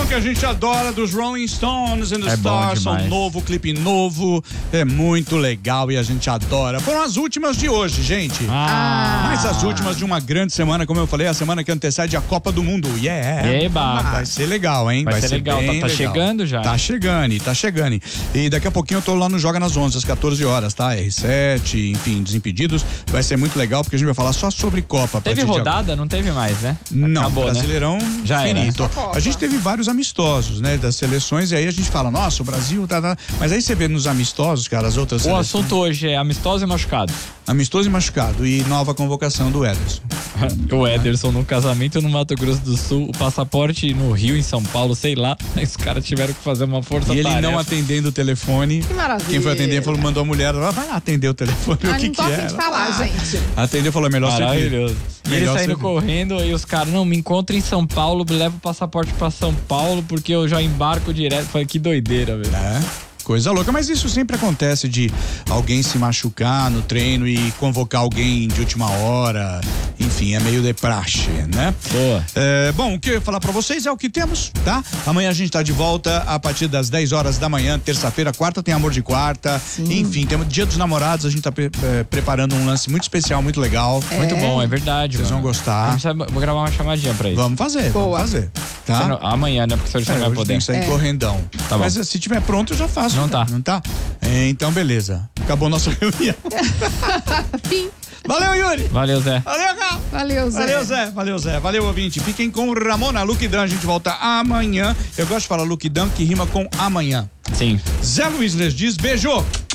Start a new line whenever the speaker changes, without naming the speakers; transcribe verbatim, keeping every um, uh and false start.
que a gente adora dos Rolling Stones and the
É
Stars,
bom
um novo clipe novo, é muito legal e a gente adora. Foram as últimas de hoje, gente.
Ah.
Mas as últimas de uma grande semana, como eu falei, a semana que antecede a Copa do Mundo. Yeah.
Eba.
Vai ser legal, hein?
Vai,
Vai
ser,
ser
legal,
bem
tá, tá
legal.
chegando já.
Tá chegando, tá chegando. E daqui a pouquinho eu tô lá no Joga nas onze, às quatorze horas, tá? R sete, enfim, Desimpedidos. Vai ser muito legal porque a gente vai falar só sobre Copa.
Teve rodada? Não teve mais, né?
Não,
Acabou,
Brasileirão
né? Já
finito.
era.
A gente teve vários amistosos, né, das seleções, e aí a gente fala, nossa, o Brasil tá, tá... Mas aí você vê nos amistosos, cara, as outras
O
seleções...
assunto hoje é amistoso e machucado.
Amistoso e machucado, e nova convocação do Ederson.
O Ederson no casamento no Mato Grosso do Sul, o passaporte no Rio, em São Paulo, sei lá, os caras tiveram que fazer uma força
E ele
tarefa.
não atendendo o telefone.
Que maravilha.
Quem foi atender falou, mandou a mulher, vai lá atender o telefone.
Ah,
o que
não tô
que
afim
é?
de falar, gente.
Atendeu, falou, melhor você vir.
Maravilhoso. E ele
Melhor
saindo
você vir.
correndo e os caras, não, me encontra em São Paulo, me leva o passaporte pra São Paulo, porque eu já embarco direto. Falei, que doideira, velho.
É. Coisa louca, mas isso sempre acontece de alguém se machucar no treino e convocar alguém de última hora, enfim, é meio de praxe, né?
Boa.
É, bom, o que eu ia falar pra vocês é o que temos, tá? Amanhã a gente tá de volta a partir das dez horas da manhã, terça-feira, quarta tem Amor de Quarta, Sim. enfim, temos Dia dos Namorados, a gente tá pre é, preparando um lance muito especial, muito legal.
É.
Muito bom, é verdade.
Vocês
mano.
vão gostar.
Vamos, vou gravar uma chamadinha pra isso.
Vamos fazer,
Boa.
vamos fazer, tá?
Não, amanhã, né? Porque se você
É,
não vai
hoje
poder.
tem que sair
É.
correndão.
Tá bom.
Mas se tiver pronto, eu já faço.
Não tá.
Não tá? É, então, beleza. Acabou nossa reunião.
Fim.
Valeu, Yuri.
Valeu, Zé.
Valeu, Gal.
Valeu, Zé.
Valeu, Zé. Valeu, Zé. Valeu, ouvinte. Fiquem com o Ramona Luke Dan. A gente volta amanhã. Eu gosto de falar Luke Dan, que rima com amanhã.
Sim.
Zé Luiz Les diz beijo.